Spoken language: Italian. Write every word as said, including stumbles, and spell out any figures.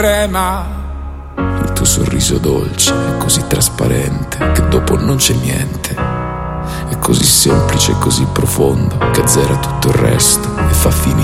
Il tuo sorriso dolce è così trasparente che dopo non c'è niente. È così semplice e così profondo che azzera tutto il resto e fa finire